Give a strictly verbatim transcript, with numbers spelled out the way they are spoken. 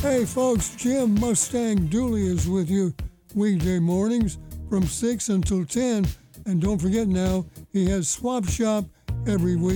Hey folks, Jim Mustang Dooley is with you weekday mornings from six until ten. And don't forget now, he has Swap Shop every week.